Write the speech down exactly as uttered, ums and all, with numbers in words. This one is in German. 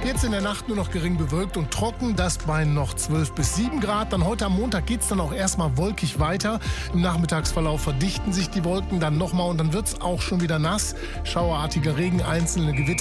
Jetzt in der Nacht nur noch gering bewölkt und trocken, das bei noch zwölf bis sieben Grad. Dann heute am Montag geht es dann auch erstmal wolkig weiter. Im Nachmittagsverlauf verdichten sich die Wolken dann nochmal und dann wird es auch schon wieder nass. Schauerartiger Regen, einzelne Gewitter.